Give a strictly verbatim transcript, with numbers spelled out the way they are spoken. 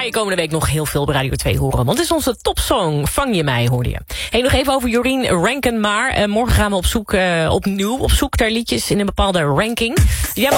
je komende week nog heel veel op Radio twee horen. Want het is onze topsong, Vang je mij, hoorde je. Hey, nog even over Jorien Rankenmaar. Uh, morgen gaan we op zoek, uh, opnieuw op zoek naar liedjes in een bepaalde ranking. Jij mag